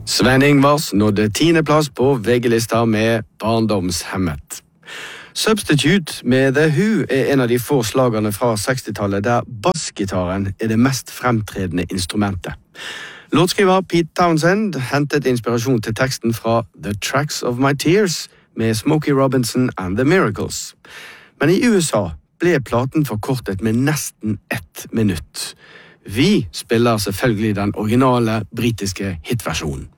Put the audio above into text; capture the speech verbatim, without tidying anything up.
Sven Ingvars nådde tiende plass på V G-lista med Barndomshemmet. Substitute med The Who er en av de få slagerne fra sekstitallet der bassgitaren er det mest fremtredende instrumentet. Låtskriver Pete Townshend hentet inspirasjon til teksten fra The Tracks of My Tears med Smokey Robinson and The Miracles. Men i U S A ble platen forkortet med nesten ett minutt. Vi spiller selvfølgelig den originale britiske hitversjonen.